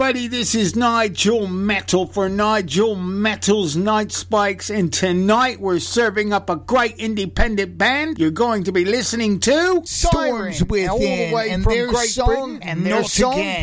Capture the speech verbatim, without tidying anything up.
everybody, this is Nigel Metal for Nigel Metal's Night Spikes, and tonight we're serving up a great independent band. You're going to be listening to Storms Within, all the way and from their Great song, Britain, and their Not song Again.